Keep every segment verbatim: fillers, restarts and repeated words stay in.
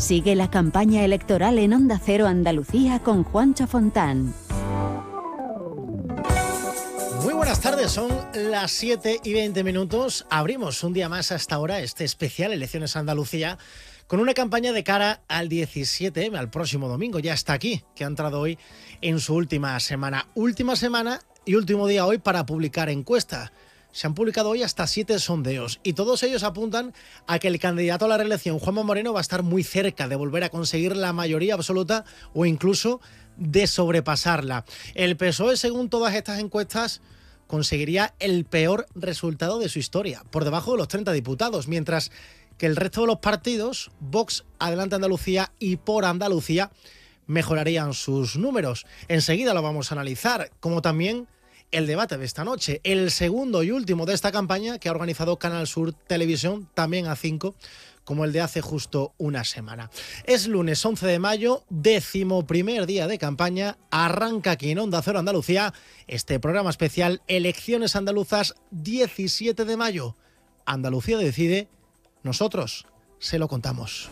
Sigue la campaña electoral en Onda Cero Andalucía con Juancho Fontán. Muy buenas tardes, son las siete y veinte minutos. Abrimos un día más hasta ahora este especial Elecciones Andalucía con una campaña de cara al diecisiete eme, al próximo domingo. Ya está aquí, que ha entrado hoy en su última semana. Última semana y último día hoy para publicar encuestas. Se han publicado hoy hasta siete sondeos y todos ellos apuntan a que el candidato a la reelección, Juanma Moreno, va a estar muy cerca de volver a conseguir la mayoría absoluta o incluso de sobrepasarla. El P S O E, según todas estas encuestas, conseguiría el peor resultado de su historia, por debajo de los treinta diputados, mientras que el resto de los partidos, Vox, Adelante Andalucía y Por Andalucía, mejorarían sus números. Enseguida lo vamos a analizar, como también el debate de esta noche, el segundo y último de esta campaña que ha organizado Canal Sur Televisión, también a cinco, como el de hace justo una semana. Es lunes once de mayo, décimo primer día de campaña, arranca aquí en Onda Cero Andalucía este programa especial Elecciones Andaluzas diecisiete de mayo. Andalucía decide, nosotros se lo contamos.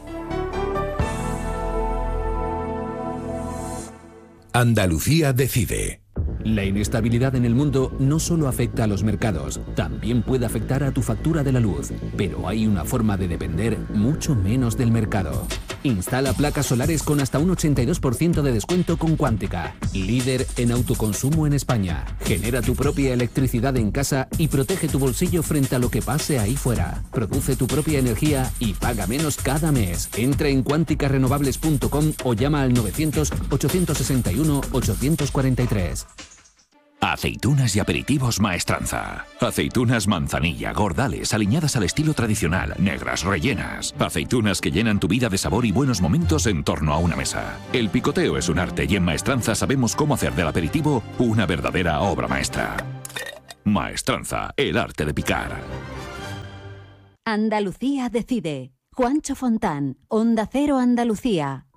Andalucía decide. La inestabilidad en el mundo no solo afecta a los mercados, también puede afectar a tu factura de la luz, pero hay una forma de depender mucho menos del mercado. Instala placas solares con hasta un ochenta y dos por ciento de descuento con Cuántica, líder en autoconsumo en España. Genera tu propia electricidad en casa y protege tu bolsillo frente a lo que pase ahí fuera. Produce tu propia energía y paga menos cada mes. Entra en cuántica renovables punto com o llama al novecientos, ochocientos sesenta y uno, ochocientos cuarenta y tres. Aceitunas y aperitivos Maestranza. Aceitunas manzanilla, gordales, aliñadas al estilo tradicional, negras, rellenas. Aceitunas que llenan tu vida de sabor y buenos momentos en torno a una mesa. El picoteo es un arte y en Maestranza sabemos cómo hacer del aperitivo una verdadera obra maestra. Maestranza, el arte de picar. Andalucía decide. Juancho Fontán, Onda Cero Andalucía.